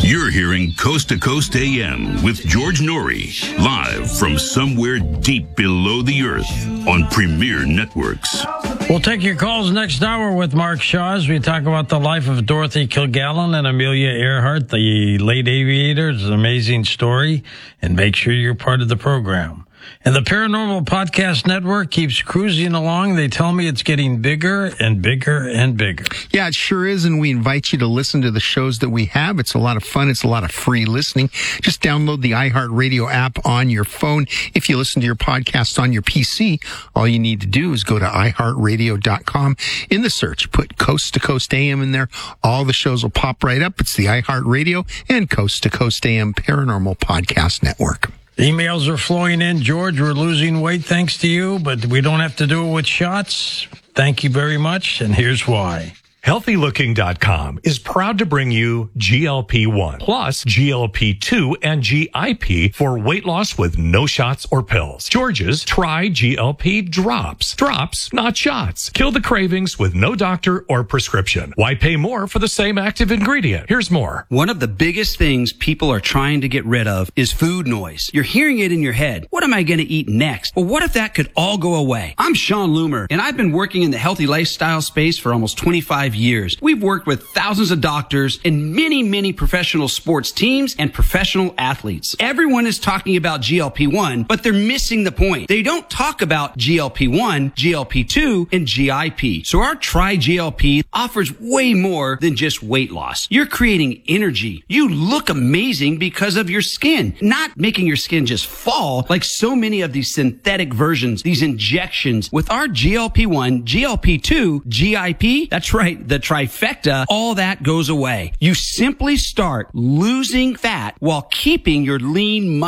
You're hearing Coast to Coast AM with George Norrie, live from somewhere deep below the earth on Premier Networks. We'll take your calls next hour with Mark Shaw as we talk about the life of Dorothy Kilgallen and Amelia Earhart, the late aviator. It's an amazing story, and make sure you're part of the program. And the Paranormal Podcast Network keeps cruising along. They tell me it's getting bigger and bigger and bigger. Yeah, it sure is, and we invite you to listen to the shows that we have. It's a lot of fun. It's a lot of free listening. Just download the iHeartRadio app on your phone. If you listen to your podcast on your PC, all you need to do is go to iHeartRadio.com. In the search, put Coast to Coast AM in there. All the shows will pop right up. It's the iHeartRadio and Coast to Coast AM Paranormal Podcast Network. Emails are flowing in. George, we're losing weight thanks to you, but we don't have to do it with shots. Thank you very much, and here's why. HealthyLooking.com is proud to bring you GLP-1 plus GLP-2 and GIP for weight loss with no shots or pills. George's Try GLP Drops. Drops, not shots. Kill the cravings with no doctor or prescription. Why pay more for the same active ingredient? Here's more. One of the biggest things people are trying to get rid of is food noise. You're hearing it in your head. What am I going to eat next? Well, what if that could all go away? I'm Sean Loomer, and I've been working in the healthy lifestyle space for almost 25 years. We've worked with thousands of doctors and many professional sports teams and professional athletes. Everyone is talking about GLP-1, but they're missing the point. They don't talk about GLP-1, GLP-2, and GIP. So our Try GLP offers way more than just weight loss. You're creating energy. You look amazing because of your skin, not making your skin just fall like so many of these synthetic versions, these injections. With our GLP-1, GLP-2, GIP, that's right, the trifecta, all that goes away. You simply start losing fat while keeping your lean